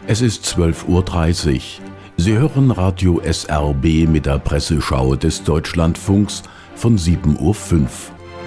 Es ist 12:30 Uhr. Sie hören Radio SRB mit der Presseschau des Deutschlandfunks von 7:05 Uhr.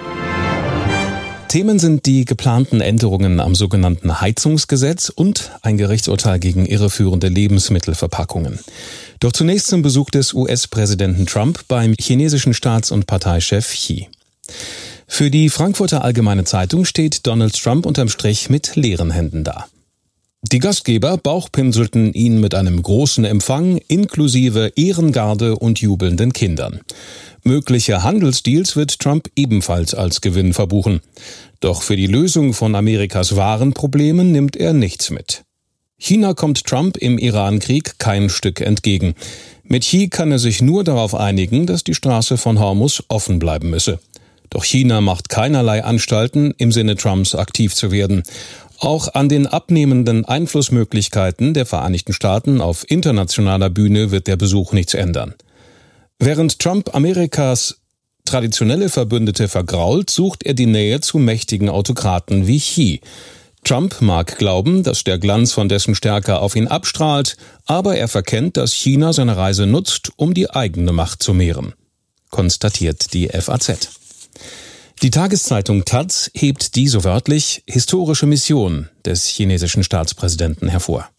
Themen sind die geplanten Änderungen am sogenannten Heizungsgesetz und ein Gerichtsurteil gegen irreführende Lebensmittelverpackungen. Doch zunächst zum Besuch des US-Präsidenten Trump beim chinesischen Staats- und Parteichef Xi. Für die Frankfurter Allgemeine Zeitung steht Donald Trump unterm Strich mit leeren Händen da. Die Gastgeber bauchpinselten ihn mit einem großen Empfang inklusive Ehrengarde und jubelnden Kindern. Mögliche Handelsdeals wird Trump ebenfalls als Gewinn verbuchen. Doch für die Lösung von Amerikas wahren Problemen nimmt er nichts mit. China kommt Trump im Iran-Krieg kein Stück entgegen. Mit Xi kann er sich nur darauf einigen, dass die Straße von Hormuz offen bleiben müsse. Doch China macht keinerlei Anstalten, im Sinne Trumps aktiv zu werden. Auch an den abnehmenden Einflussmöglichkeiten der Vereinigten Staaten auf internationaler Bühne wird der Besuch nichts ändern. Während Trump Amerikas traditionelle Verbündete vergrault, sucht er die Nähe zu mächtigen Autokraten wie Xi. Trump mag glauben, dass der Glanz von dessen Stärke auf ihn abstrahlt, aber er verkennt, dass China seine Reise nutzt, um die eigene Macht zu mehren, konstatiert die FAZ. Die Tageszeitung Taz hebt die, so wörtlich, historische Mission des chinesischen Staatspräsidenten hervor.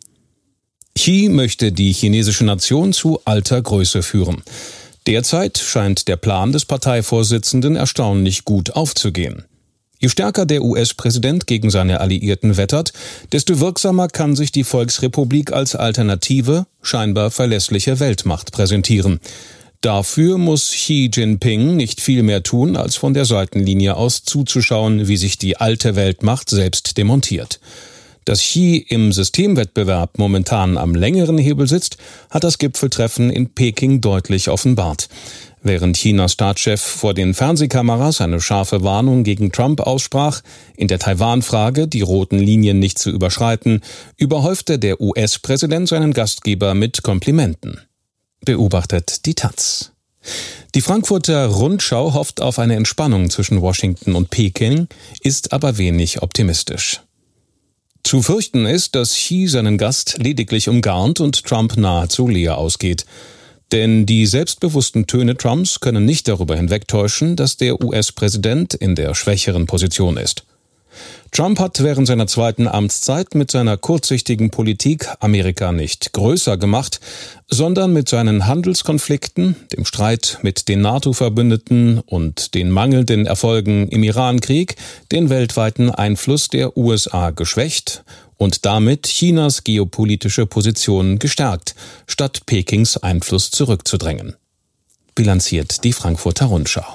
Xi möchte die chinesische Nation zu alter Größe führen. Derzeit scheint der Plan des Parteivorsitzenden erstaunlich gut aufzugehen. Je stärker der US-Präsident gegen seine Alliierten wettert, desto wirksamer kann sich die Volksrepublik als alternative, scheinbar verlässliche Weltmacht präsentieren. Dafür muss Xi Jinping nicht viel mehr tun, als von der Seitenlinie aus zuzuschauen, wie sich die alte Weltmacht selbst demontiert. Dass Xi im Systemwettbewerb momentan am längeren Hebel sitzt, hat das Gipfeltreffen in Peking deutlich offenbart. Während Chinas Staatschef vor den Fernsehkameras eine scharfe Warnung gegen Trump aussprach, in der Taiwan-Frage die roten Linien nicht zu überschreiten, überhäufte der US-Präsident seinen Gastgeber mit Komplimenten. Beobachtet die Taz. Die Frankfurter Rundschau hofft auf eine Entspannung zwischen Washington und Peking, ist aber wenig optimistisch. Zu fürchten ist, dass Xi seinen Gast lediglich umgarnt und Trump nahezu leer ausgeht. Denn die selbstbewussten Töne Trumps können nicht darüber hinwegtäuschen, dass der US-Präsident in der schwächeren Position ist. Trump hat während seiner zweiten Amtszeit mit seiner kurzsichtigen Politik Amerika nicht größer gemacht, sondern mit seinen Handelskonflikten, dem Streit mit den NATO-Verbündeten und den mangelnden Erfolgen im Iran-Krieg den weltweiten Einfluss der USA geschwächt und damit Chinas geopolitische Position gestärkt, statt Pekings Einfluss zurückzudrängen. Bilanziert die Frankfurter Rundschau.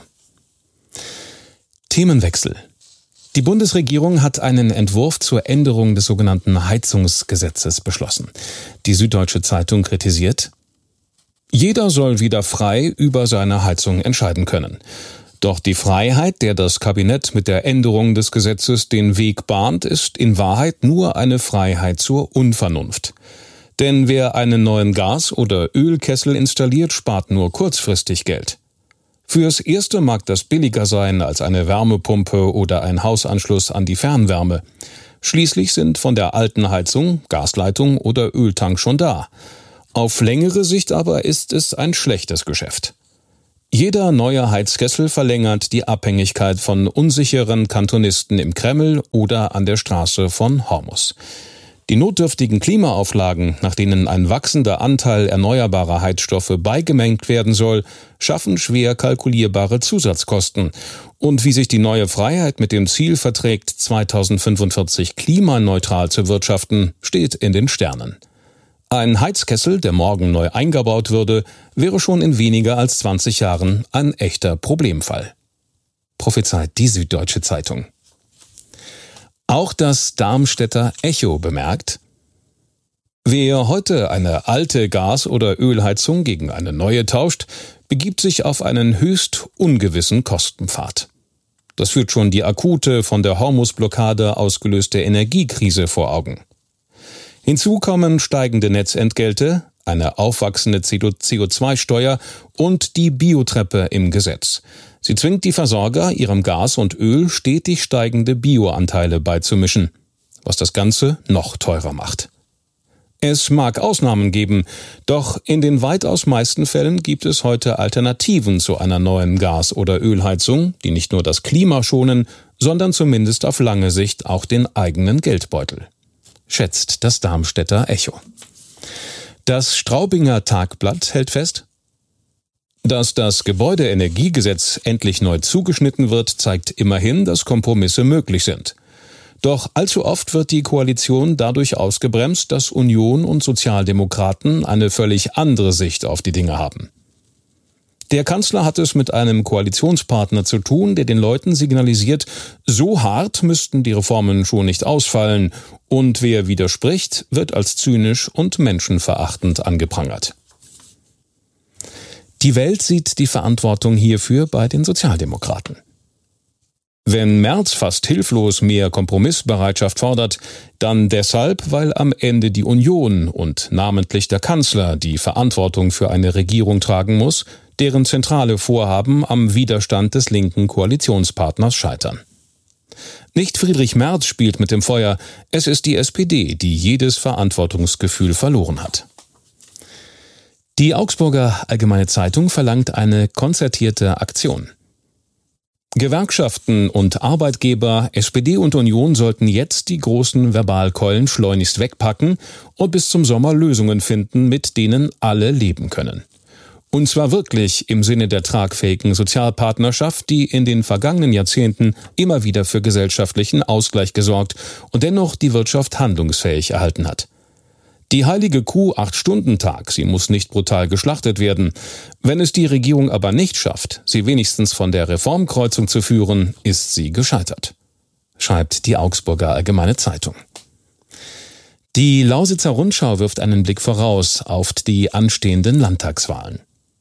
Themenwechsel. Die Bundesregierung hat einen Entwurf zur Änderung des sogenannten Heizungsgesetzes beschlossen. Die Süddeutsche Zeitung kritisiert: Jeder soll wieder frei über seine Heizung entscheiden können. Doch die Freiheit, der das Kabinett mit der Änderung des Gesetzes den Weg bahnt, ist in Wahrheit nur eine Freiheit zur Unvernunft. Denn wer einen neuen Gas- oder Ölkessel installiert, spart nur kurzfristig Geld. Fürs Erste mag das billiger sein als eine Wärmepumpe oder ein Hausanschluss an die Fernwärme. Schließlich sind von der alten Heizung, Gasleitung oder Öltank schon da. Auf längere Sicht aber ist es ein schlechtes Geschäft. Jeder neue Heizkessel verlängert die Abhängigkeit von unsicheren Kantonisten im Kreml oder an der Straße von Hormuz. Die notdürftigen Klimaauflagen, nach denen ein wachsender Anteil erneuerbarer Heizstoffe beigemengt werden soll, schaffen schwer kalkulierbare Zusatzkosten. Und wie sich die neue Freiheit mit dem Ziel verträgt, 2045 klimaneutral zu wirtschaften, steht in den Sternen. Ein Heizkessel, der morgen neu eingebaut würde, wäre schon in weniger als 20 Jahren ein echter Problemfall. Prophezeit die Süddeutsche Zeitung. Auch das Darmstädter Echo bemerkt: Wer heute eine alte Gas- oder Ölheizung gegen eine neue tauscht, begibt sich auf einen höchst ungewissen Kostenpfad. Das führt schon die akute, von der Hormuz-Blockade ausgelöste Energiekrise vor Augen. Hinzu kommen steigende Netzentgelte, eine aufwachsende CO2-Steuer und die Biotreppe im Gesetz. Sie zwingt die Versorger, ihrem Gas und Öl stetig steigende Bioanteile beizumischen, was das Ganze noch teurer macht. Es mag Ausnahmen geben, doch in den weitaus meisten Fällen gibt es heute Alternativen zu einer neuen Gas- oder Ölheizung, die nicht nur das Klima schonen, sondern zumindest auf lange Sicht auch den eigenen Geldbeutel, schätzt das Darmstädter Echo. Das Straubinger Tagblatt hält fest: Dass das Gebäudeenergiegesetz endlich neu zugeschnitten wird, zeigt immerhin, dass Kompromisse möglich sind. Doch allzu oft wird die Koalition dadurch ausgebremst, dass Union und Sozialdemokraten eine völlig andere Sicht auf die Dinge haben. Der Kanzler hat es mit einem Koalitionspartner zu tun, der den Leuten signalisiert, so hart müssten die Reformen schon nicht ausfallen, und wer widerspricht, wird als zynisch und menschenverachtend angeprangert. Die Welt sieht die Verantwortung hierfür bei den Sozialdemokraten. Wenn Merz fast hilflos mehr Kompromissbereitschaft fordert, dann deshalb, weil am Ende die Union und namentlich der Kanzler die Verantwortung für eine Regierung tragen muss, deren zentrale Vorhaben am Widerstand des linken Koalitionspartners scheitern. Nicht Friedrich Merz spielt mit dem Feuer, es ist die SPD, die jedes Verantwortungsgefühl verloren hat. Die Augsburger Allgemeine Zeitung verlangt eine konzertierte Aktion. Gewerkschaften und Arbeitgeber, SPD und Union sollten jetzt die großen Verbalkeulen schleunigst wegpacken und bis zum Sommer Lösungen finden, mit denen alle leben können. Und zwar wirklich im Sinne der tragfähigen Sozialpartnerschaft, die in den vergangenen Jahrzehnten immer wieder für gesellschaftlichen Ausgleich gesorgt und dennoch die Wirtschaft handlungsfähig erhalten hat. Die heilige Kuh 8-Stunden-Tag, sie muss nicht brutal geschlachtet werden. Wenn es die Regierung aber nicht schafft, sie wenigstens von der Reformkreuzung zu führen, ist sie gescheitert, schreibt die Augsburger Allgemeine Zeitung. Die Lausitzer Rundschau wirft einen Blick voraus auf die anstehenden Landtagswahlen.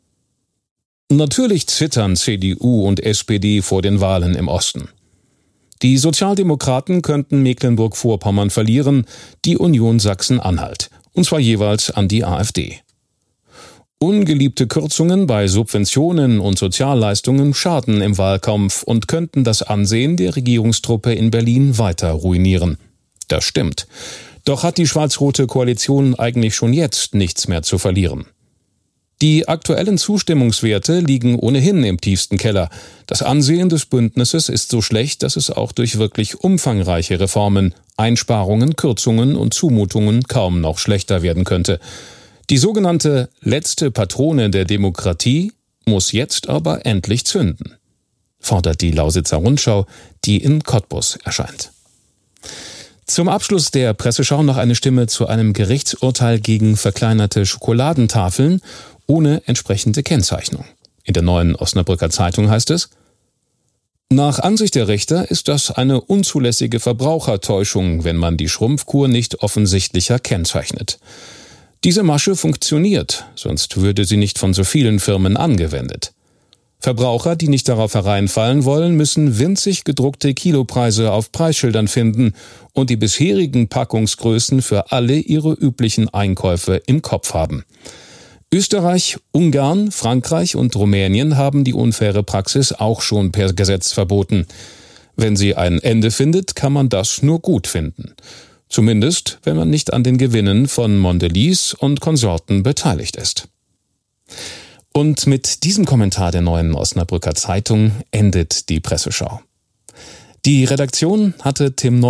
Natürlich zittern CDU und SPD vor den Wahlen im Osten. Die Sozialdemokraten könnten Mecklenburg-Vorpommern verlieren, die Union Sachsen-Anhalt, und zwar jeweils an die AfD. Ungeliebte Kürzungen bei Subventionen und Sozialleistungen schaden im Wahlkampf und könnten das Ansehen der Regierungstruppe in Berlin weiter ruinieren. Das stimmt. Doch hat die schwarz-rote Koalition eigentlich schon jetzt nichts mehr zu verlieren. Die aktuellen Zustimmungswerte liegen ohnehin im tiefsten Keller. Das Ansehen des Bündnisses ist so schlecht, dass es auch durch wirklich umfangreiche Reformen, Einsparungen, Kürzungen und Zumutungen kaum noch schlechter werden könnte. Die sogenannte letzte Patrone der Demokratie muss jetzt aber endlich zünden, fordert die Lausitzer Rundschau, die in Cottbus erscheint. Zum Abschluss der Presseschau noch eine Stimme zu einem Gerichtsurteil gegen verkleinerte Schokoladentafeln ohne entsprechende Kennzeichnung. In der Neuen Osnabrücker Zeitung heißt es: Nach Ansicht der Richter ist das eine unzulässige Verbrauchertäuschung, wenn man die Schrumpfkur nicht offensichtlicher kennzeichnet. Diese Masche funktioniert, sonst würde sie nicht von so vielen Firmen angewendet. Verbraucher, die nicht darauf hereinfallen wollen, müssen winzig gedruckte Kilopreise auf Preisschildern finden und die bisherigen Packungsgrößen für alle ihre üblichen Einkäufe im Kopf haben. Österreich, Ungarn, Frankreich und Rumänien haben die unfaire Praxis auch schon per Gesetz verboten. Wenn sie ein Ende findet, kann man das nur gut finden. Zumindest, wenn man nicht an den Gewinnen von Mondelez und Konsorten beteiligt ist. Und mit diesem Kommentar der Neuen Osnabrücker Zeitung endet die Presseschau. Die Redaktion hatte Tim